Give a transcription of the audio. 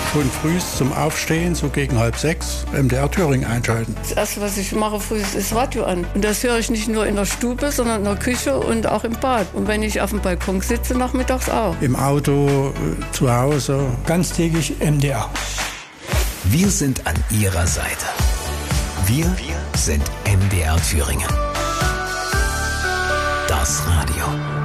Und früh zum Aufstehen, so gegen 5:30, MDR Thüringen einschalten. Das Erste, was ich mache früh, ist das Radio an. Und das höre ich nicht nur in der Stube, sondern in der Küche und auch im Bad. Und wenn ich auf dem Balkon sitze, nachmittags auch. Im Auto, zu Hause. Ganztägig MDR. Wir sind an Ihrer Seite. Wir sind MDR Thüringen. Das Radio.